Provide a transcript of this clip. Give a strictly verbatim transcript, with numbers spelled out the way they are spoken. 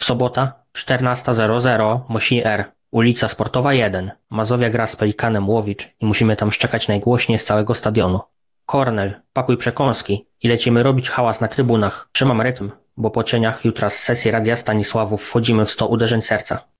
Sobota, czternasta zero zero, Mosi R. Ulica Sportowa jeden. Mazowia gra z Pelikanem Łowicz i musimy tam szczekać najgłośniej z całego stadionu. Kornel, pakuj przekąski i lecimy robić hałas na trybunach. Trzymam rytm, bo po cieniach jutra z sesji Radia Stanisławów wchodzimy w sto uderzeń serca.